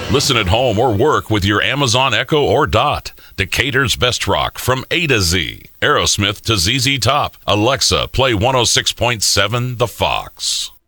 Listen at home or work with your Amazon Echo or Dot. Decatur's best rock from A to Z. Aerosmith to ZZ Top. Alexa, play 106.7 The Fox.